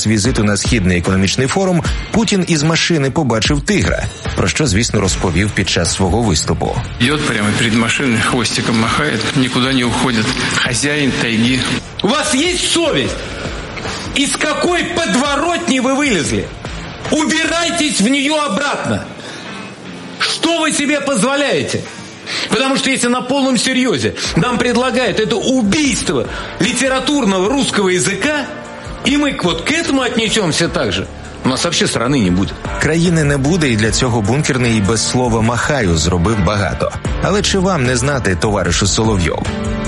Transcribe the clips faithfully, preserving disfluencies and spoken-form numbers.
час візиту на Східний економічний форум Путін із машини побачив тигра, про що, звісно, розповів під час свого виступу. Йдет прямо перед машиною, хвостиком махає, нікуди не уходить. Хазяїн тайги. У вас є совість? Из какой подворотни вы вылезли? Убирайтесь в нее обратно. Что вы себе позволяете? Потому что если на полном серьезе нам предлагают это убийство литературного русского языка, и мы вот к этому отнесемся так же, у нас вообще страны не буде. Країни не буде, і для цього Бункерний і без слова «махаю» зробив багато. Але чи вам не знати, товаришу Соловйов?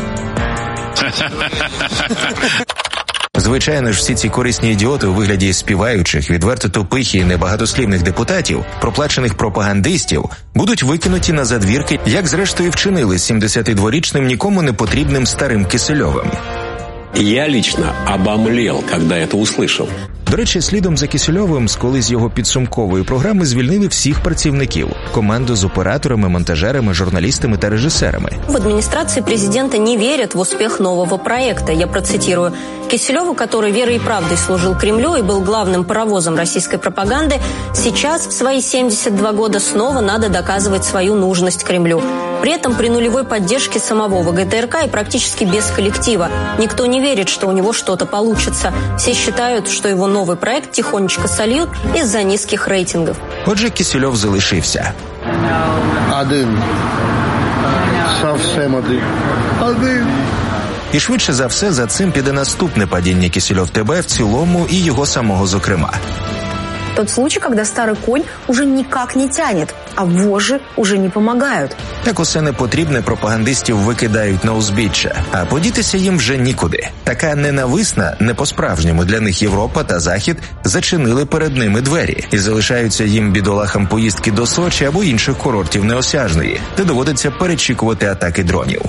Звичайно ж, всі ці корисні ідіоти у вигляді співаючих, відверто тупих і небагатослівних депутатів, проплачених пропагандистів, будуть викинуті на задвірки, як зрештою вчинили з сімдесятидворічним нікому не потрібним старим Кисельовим. Я лично обомлел, когда это услышал. До речі, слідом за Кисельовим з колись його підсумкової програми звільнили всіх працівників – команду з операторами, монтажерами, журналістами та режисерами. В администрации президента не верят в успех нового проекта. Я процитирую. Киселеву, который верой и правдой служил Кремлю и был главным паровозом российской пропаганды, сейчас в свои семьдесят два года снова надо доказывать свою нужность Кремлю. При этом при нулевой поддержке самого ВГТРК и практически без коллектива. Никто не верит, что у него что-то получится. Все считают, что его новый проект тихонечко сольют из-за низких рейтингов. Отже, Кисельов залишився. Один. Совсем один. Один. І швидше за все за цим піде наступне падіння Кисельов ТБ в цілому і його самого зокрема. Тот случай, когда старый конь уже никак не тянет, а вожжи уже не помогают. Так усе непотрібне пропагандистів викидають на узбіччя, а подітися їм вже нікуди. Така ненависна, не по-справжньому для них Європа та Захід зачинили перед ними двері і залишаються їм бідолахам поїздки до Сочі або інших курортів неосяжної, де доводиться перечікувати атаки дронів.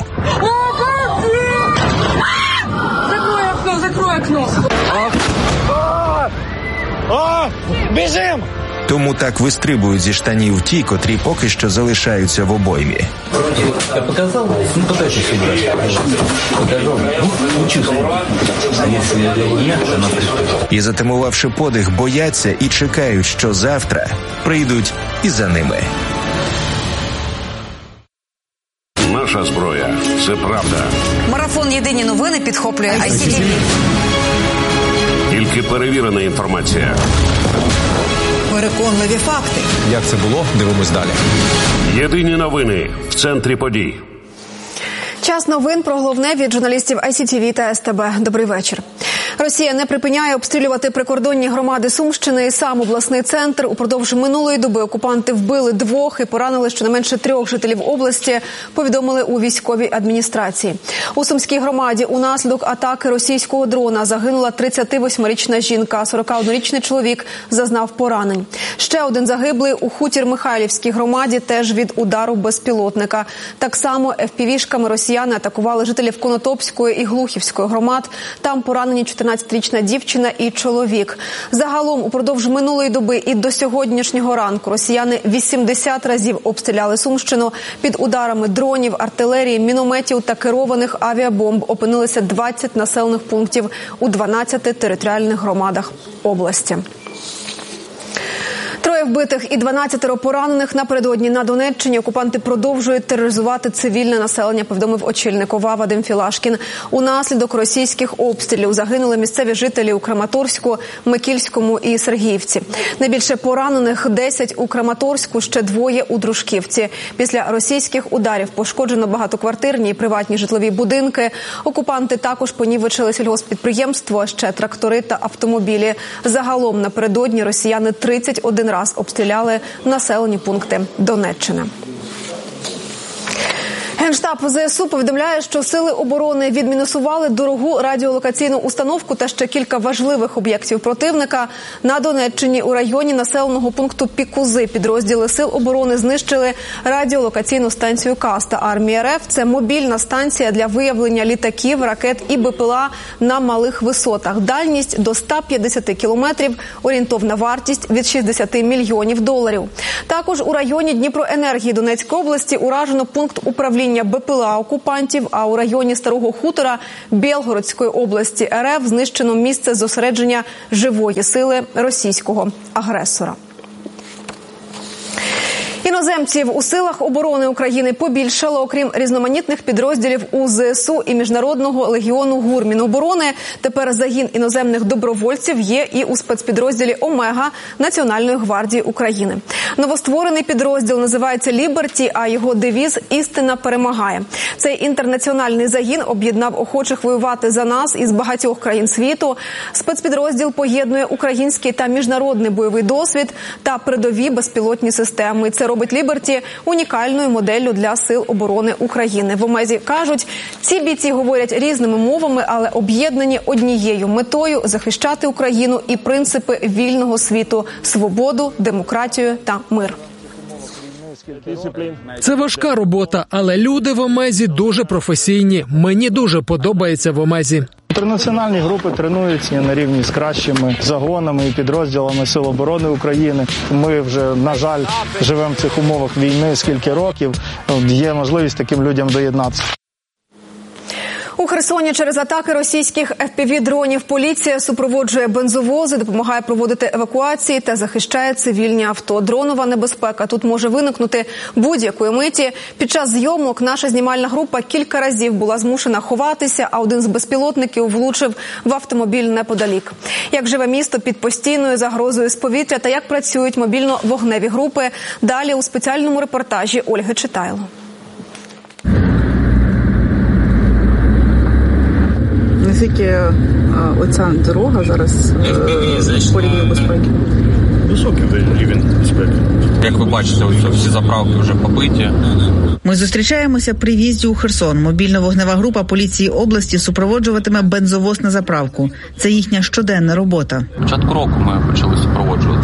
Закрой окно, закрой окно! О, біжим! Тому так вистрибують зі штанів ті, котрі поки що залишаються в обоймі. Я показав? Ну, покажи сюди. Покажу. Учусь. А якщо я ні, то на І, затамувавши подих, бояться і чекають, що завтра прийдуть і за ними. Наша зброя – це правда. Марафон «Єдині новини» підхоплює ай сі ті ві. Тільки перевірена інформація. Переконливі факти. Як це було? Дивимось далі. Єдині новини в центрі подій. Час новин про головне від журналістів ай сі ті ві та ес те бе. Добрий вечір. Росія не припиняє обстрілювати прикордонні громади Сумщини і сам обласний центр. Упродовж минулої доби окупанти вбили двох і поранили щонайменше трьох жителів області, повідомили у військовій адміністрації. У Сумській громаді унаслідок атаки російського дрона загинула тридцятивосьмирічна жінка, сорокаоднорічний чоловік зазнав поранень. Ще один загиблий у Хутір-Михайлівській громаді теж від удару безпілотника. Так само еф пі ві-шками росіяни атакували жителів Конотопської і Глухівської громад. Там поранені чотирнадцятирічна дівчина і чоловік. Загалом упродовж минулої доби і до сьогоднішнього ранку росіяни вісімдесят разів обстріляли Сумщину. Під ударами дронів, артилерії, мінометів та керованих авіабомб опинилися двадцять населених пунктів у дванадцяти територіальних громадах області. Троє вбитих і дванадцятеро поранених напередодні на Донеччині. Окупанти продовжують тероризувати цивільне населення, повідомив очільник ОВА Вадим Філашкін. Унаслідок російських обстрілів загинули місцеві жителі у Краматорську, Микільському і Сергіївці. Найбільше поранених – десять у Краматорську, ще двоє у Дружківці. Після російських ударів пошкоджено багатоквартирні і приватні житлові будинки. Окупанти також понівечили сільгосппідприємство, ще трактори та автомобілі. Загалом напередодні росіяни тридцять один раз обстріляли населені пункти Донеччини. Генштаб зе ес у повідомляє, що сили оборони відмінусували дорогу радіолокаційну установку та ще кілька важливих об'єктів противника. На Донеччині у районі населеного пункту Пікузи підрозділи сил оборони знищили радіолокаційну станцію Каста армії ар еф. Це мобільна станція для виявлення літаків, ракет і be пе ел а на малих висотах. Дальність до ста п'ятдесяти кілометрів, орієнтовна вартість від шістдесяти мільйонів доларів. Також у районі Дніпроенергії Донецької області уражено пункт управління ураження Бе Пе Ел А окупантів, а у районі Старого Хутора Білгородської області Ер Еф знищено місце зосередження живої сили російського агресора. Іноземців у силах оборони України побільшало. Окрім різноманітних підрозділів у Зе Ес У і Міжнародного легіону ГУР Міноборони, тепер загін іноземних добровольців є і у спецпідрозділі «Омега» Національної гвардії України. Новостворений підрозділ називається «Ліберті», а його девіз «Істина перемагає». Цей інтернаціональний загін об'єднав охочих воювати за нас із багатьох країн світу. Спецпідрозділ поєднує український та міжнародний бойовий досвід та передові безпілотні системи. Це робить «Ліберті» унікальною моделлю для сил оборони України. В «Омезі» кажуть, ці бійці говорять різними мовами, але об'єднані однією метою – захищати Україну і принципи вільного світу – свободу, демократію та мир. Це важка робота, але люди в «Омезі» дуже професійні. Мені дуже подобається в «Омезі». Інтернаціональні групи тренуються на рівні з кращими загонами і підрозділами Сил оборони України. Ми вже, на жаль, живемо в цих умовах війни скільки років. Є можливість таким людям доєднатися. У Херсоні через атаки російських еф пі ві-дронів поліція супроводжує бензовози, допомагає проводити евакуації та захищає цивільні авто. Дронова небезпека тут може виникнути будь-якої миті. Під час зйомок наша знімальна група кілька разів була змушена ховатися, а один з безпілотників влучив в автомобіль неподалік. Як живе місто під постійною загрозою з повітря та як працюють мобільно-вогневі групи, далі у спеціальному репортажі Ольги Читайло. Наскільки оця дорога зараз по рівню безпеки? Високий рівень безпеки. Як ви бачите, ось всі заправки вже побиті. Ми зустрічаємося при в'їзді у Херсон. Мобільно-вогнева група поліції області супроводжуватиме бензовоз на заправку. Це їхня щоденна робота. Початку року ми почали супроводжувати.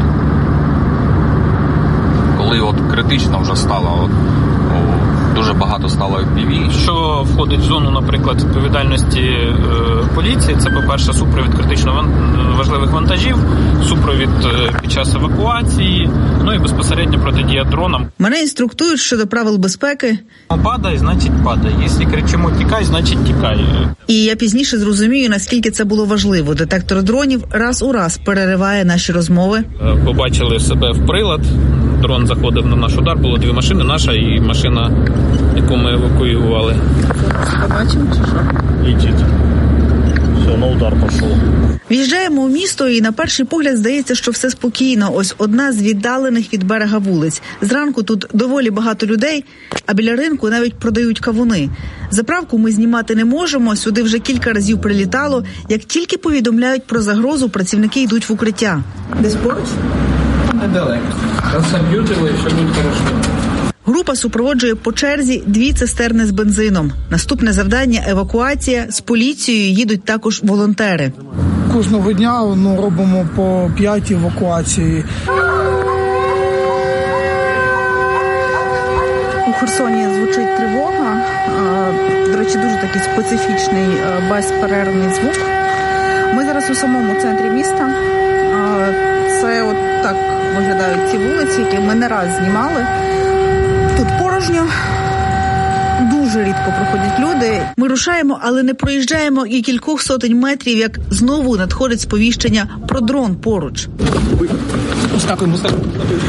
Коли от критично вже стало, от, дуже багато стало еф пі ві. Що входить в зону, наприклад, відповідальності е, поліції, це, по-перше, супровід критично важливих вантажів, супровід е, під час евакуації, ну і безпосередньо протидія дронам. Мене інструктують щодо правил безпеки. Падай, значить падай. Якщо кричимо тікай, значить тікай. І я пізніше зрозумію, наскільки це було важливо. Детектор дронів раз у раз перериває наші розмови. Е, побачили себе в прилад. Дрон заходив на наш удар, було дві машини, наша і машина, яку ми евакуювали. Побачимо чи що? Ідіть. Все, на удар пішов. В'їжджаємо у місто і на перший погляд здається, що все спокійно. Ось одна з віддалених від берега вулиць. Зранку тут доволі багато людей, а біля ринку навіть продають кавуни. Заправку ми знімати не можемо, сюди вже кілька разів прилітало. Як тільки повідомляють про загрозу, працівники йдуть в укриття. Десь поруч? Недалеко. Розсам'ютили, і все буде хорошо. Група супроводжує по черзі дві цистерни з бензином. Наступне завдання – евакуація. З поліцією їдуть також волонтери. Кожного дня ну, робимо по п'ять евакуацій. У Херсоні звучить тривога. До речі, дуже такий специфічний безперервний звук. Ми зараз у самому центрі міста. Це от так виглядають ці вулиці, які ми не раз знімали. Тут порожньо, дуже рідко проходять люди. Ми рушаємо, але не проїжджаємо і кількох сотень метрів, як знову надходить сповіщення про дрон поруч. Ускакуємо, ускакуємо.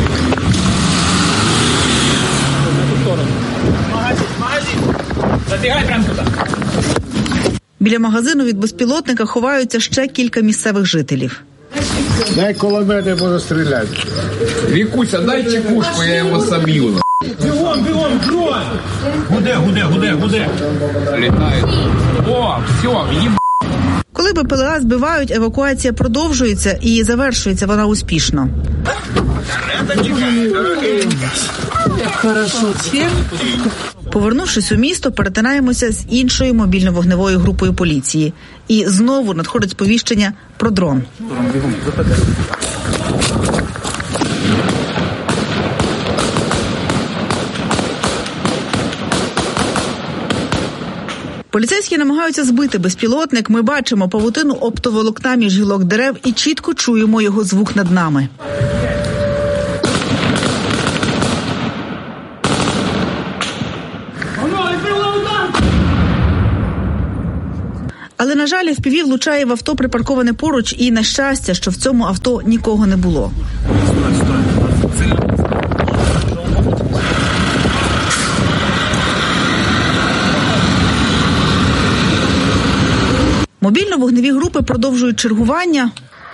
Магазин, магазин. Забігай прямо туди. Біля магазину від безпілотника ховаються ще кілька місцевих жителів. Дай кулемети, буду стріляти. Вікуся, дай чекушку, я його соб'ю. Бігом, бігом, дрон! Гуде, гуде, гуде, гуде. Літає. О, все, їб... Коли Бе Пе Ел А збивають, евакуація продовжується і завершується вона успішно. Повернувшись у місто, перетинаємося з іншою мобільно-вогневою групою поліції. І знову надходить сповіщення про дрон. Поліцейські намагаються збити безпілотник. Ми бачимо павутину оптоволокна між гілок дерев і чітко чуємо його звук над нами. Воно, Але, на жаль, еф пі ві влучає в авто, припарковане поруч, і, на щастя, що в цьому авто нікого не було. Мобільно-вогневі групи продовжують чергування.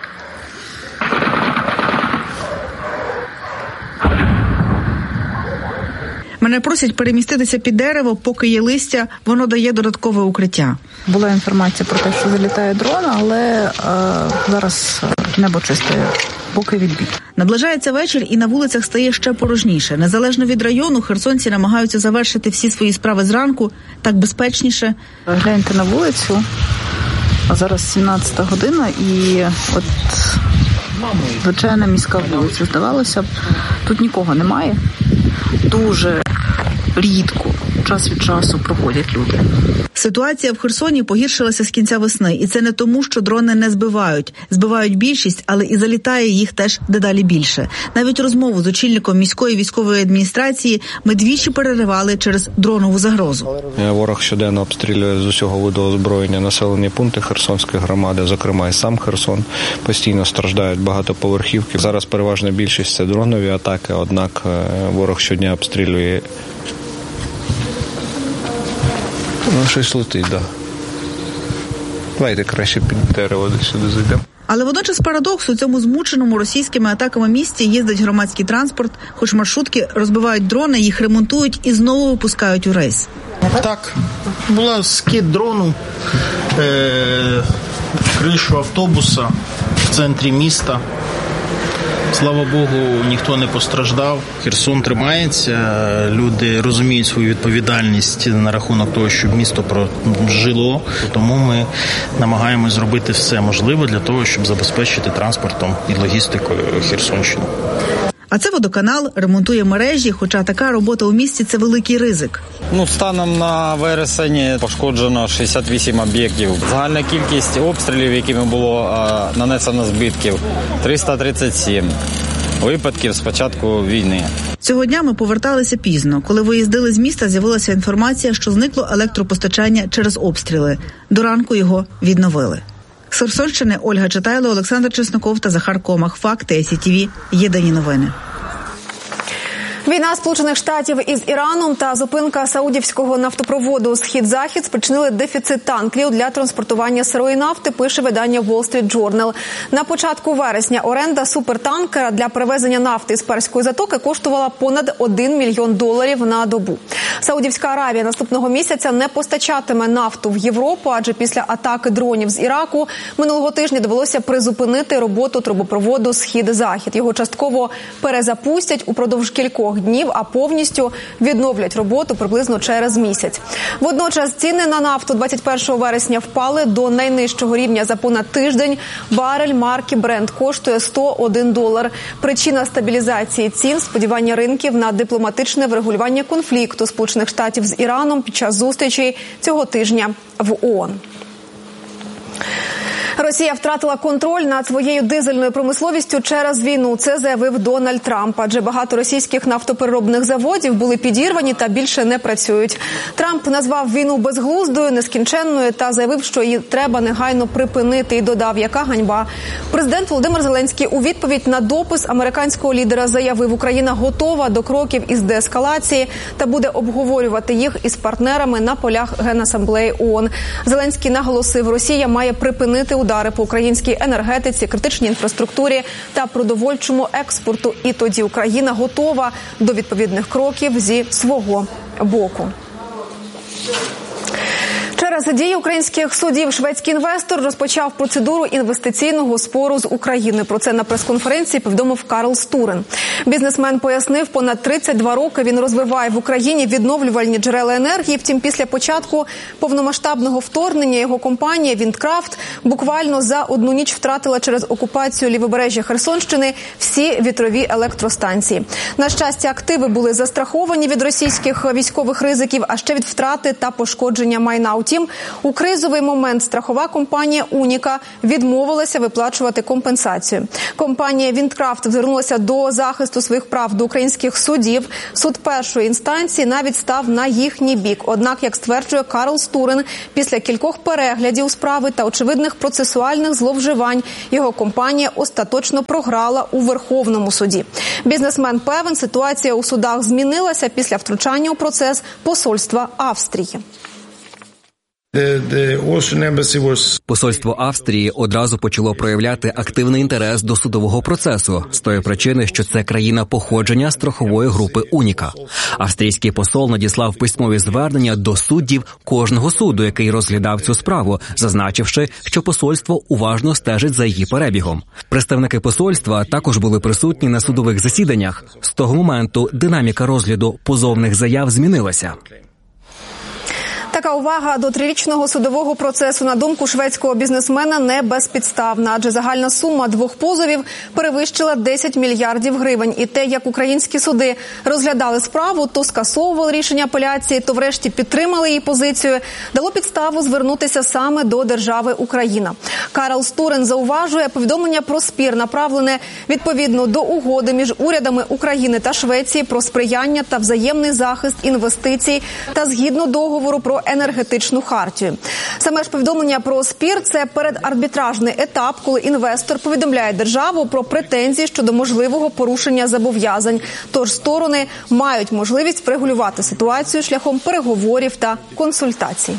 Мене просять переміститися під дерево, поки є листя, воно дає додаткове укриття. Була інформація про те, що залітає дрон, але е, зараз небо чисте, поки відбій. Наближається вечір, і на вулицях стає ще порожніше. Незалежно від району, херсонці намагаються завершити всі свої справи зранку, так безпечніше. Гляньте на вулицю, а зараз сімнадцята година, і от звичайна міська вулиця. Здавалося б, тут нікого немає. Дуже рідко, час від часу проходять люди. Ситуація в Херсоні погіршилася з кінця весни. І це не тому, що дрони не збивають. Збивають більшість, але і залітає їх теж дедалі більше. Навіть розмову з очільником міської військової адміністрації ми двічі переривали через дронову загрозу. Ворог щоденно обстрілює з усього виду озброєння населені пункти Херсонської громади, зокрема і сам Херсон. Постійно страждають багатоповерхівки. Зараз переважна більшість – це дронові атаки, однак ворог щодня обстрілює. Ну, щось летить, так. Да. Давайте краще під дерево десь сюди зайдемо. Але водночас парадокс: у цьому змученому російськими атаками місті їздить громадський транспорт, хоч маршрутки розбивають дрони, їх ремонтують і знову випускають у рейс. Так, була скид дрону, е- кришу автобуса в центрі міста. Слава Богу, ніхто не постраждав. Херсон тримається, люди розуміють свою відповідальність на рахунок того, щоб місто прожило. Тому ми намагаємось зробити все можливе для того, щоб забезпечити транспортом і логістикою Херсонщину. А це водоканал ремонтує мережі, хоча така робота у місті – це великий ризик. Ну, станом на вересень пошкоджено шістдесят вісім об'єктів. Загальна кількість обстрілів, якими було а, нанесено збитків, триста тридцять сім випадків з початку війни. Цього дня ми поверталися пізно. Коли виїздили з міста, з'явилася інформація, що зникло електропостачання через обстріли. До ранку його відновили. З Херсонщини Ольга Читайло, Олександр Чесноков та Захар Комах. Факти ай сі ті ві. Єдині новини. Війна Сполучених Штатів із Іраном та зупинка саудівського нафтопроводу «Схід-Захід» спричинили дефіцит танкерів для транспортування сирої нафти, пише видання Wall Street Journal. На початку вересня оренда супертанкера для перевезення нафти з Перської затоки коштувала понад один мільйон доларів на добу. Саудівська Аравія наступного місяця не постачатиме нафту в Європу, адже після атаки дронів з Іраку минулого тижня довелося призупинити роботу трубопроводу «Схід-Захід». Його частково перезапустять упродовж кількох днів, а повністю відновлять роботу приблизно через місяць. Водночас ціни на нафту двадцять першого вересня впали до найнижчого рівня за понад тиждень. Барель марки Brent коштує сто один долар. Причина стабілізації цін – сподівання ринків на дипломатичне врегулювання конфлікту Сполучених Штатів з Іраном під час зустрічі цього тижня в ООН. Росія втратила контроль над своєю дизельною промисловістю через війну. Це заявив Дональд Трамп, адже багато російських нафтопереробних заводів були підірвані та більше не працюють. Трамп назвав війну безглуздою, нескінченною та заявив, що її треба негайно припинити, і додав, яка ганьба. Президент Володимир Зеленський у відповідь на допис американського лідера заявив, Україна готова до кроків із деескалації та буде обговорювати їх із партнерами на полях Генасамблеї ООН. Зеленський наголосив, Росія має припинити удари по українській енергетиці, критичній інфраструктурі та продовольчому експорту. І тоді Україна готова до відповідних кроків зі свого боку. Через дії українських судів шведський інвестор розпочав процедуру інвестиційного спору з Україною. Про це на прес-конференції повідомив Карл Стурен. Бізнесмен пояснив, понад тридцять два роки він розвиває в Україні відновлювальні джерела енергії. Втім, після початку повномасштабного вторгнення його компанія «Віндкрафт» буквально за одну ніч втратила через окупацію лівобережжя Херсонщини всі вітрові електростанції. На щастя, активи були застраховані від російських військових ризиків, а ще від втрати та пошкодження майна. Утім, у кризовий момент страхова компанія «Уніка» відмовилася виплачувати компенсацію. Компанія «Віндкрафт» звернулася до захисту своїх прав до українських судів. Суд першої інстанції навіть став на їхній бік. Однак, як стверджує Карл Стурен, після кількох переглядів справи та очевидних процесуальних зловживань його компанія остаточно програла у Верховному суді. Бізнесмен певен, ситуація у судах змінилася після втручання у процес посольства Австрії. Посольство Австрії одразу почало проявляти активний інтерес до судового процесу з тої причини, що це країна походження страхової групи «Уніка». Австрійський посол надіслав письмові звернення до суддів кожного суду, який розглядав цю справу, зазначивши, що посольство уважно стежить за її перебігом. Представники посольства також були присутні на судових засіданнях. З того моменту динаміка розгляду позовних заяв змінилася. Така увага до трирічного судового процесу, на думку шведського бізнесмена, не безпідставна, адже загальна сума двох позовів перевищила десять мільярдів гривень. І те, як українські суди розглядали справу, то скасовували рішення апеляції, то врешті підтримали її позицію, дало підставу звернутися саме до держави Україна. Карл Стурен зауважує, повідомлення про спір направлене відповідно до угоди між урядами України та Швеції про сприяння та взаємний захист інвестицій та згідно договору про енергетичну хартію. Саме ж повідомлення про спір – це передарбітражний етап, коли інвестор повідомляє державу про претензії щодо можливого порушення зобов'язань. Тож сторони мають можливість врегулювати ситуацію шляхом переговорів та консультацій.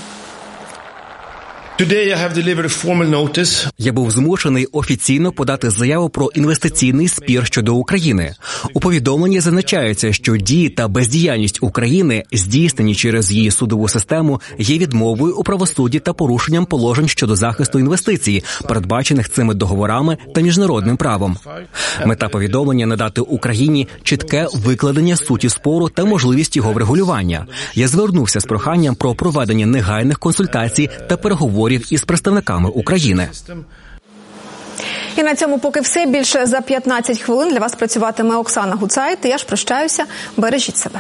Я був змушений офіційно подати заяву про інвестиційний спір щодо України. У повідомленні зазначається, що дії та бездіяльність України, здійснені через її судову систему, є відмовою у правосудді та порушенням положень щодо захисту інвестицій, передбачених цими договорами та міжнародним правом. Мета повідомлення – надати Україні чітке викладення суті спору та можливість його врегулювання. Я звернувся з проханням про проведення негайних консультацій та переговорів із представниками України. І на цьому поки все. Більше за п'ятнадцять хвилин для вас працюватиме Оксана Гуцайт. Я ж прощаюся. Бережіть себе.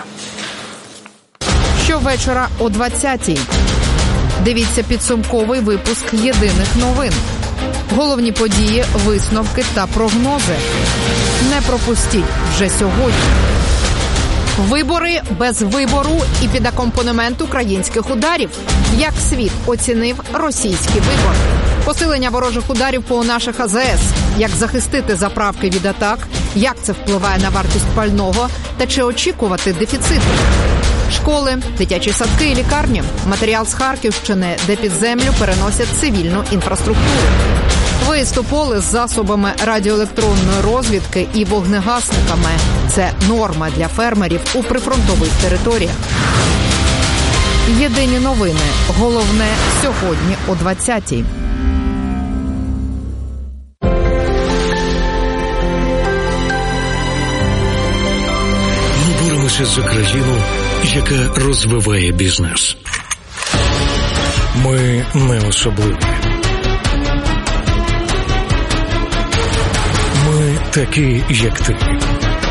Щовечора о двадцятій. Дивіться підсумковий випуск єдиних новин. Головні події, висновки та прогнози. Не пропустіть вже сьогодні. Вибори без вибору і під акомпанемент українських ударів. Як світ оцінив російські вибори. Посилення ворожих ударів по наших А З С. Як захистити заправки від атак. Як це впливає на вартість пального. Та чи очікувати дефіциту. Школи, дитячі садки і лікарні. Матеріал з Харківщини, де під землю переносять цивільну інфраструктуру. Виїзд у поле з засобами радіоелектронної розвідки і вогнегасниками. Це норма для фермерів у прифронтових територіях. Єдині новини. Головне сьогодні о двадцятій. Ми боремося за країну, яка розвиває бізнес. Ми не особливі. Ми такі, як ти.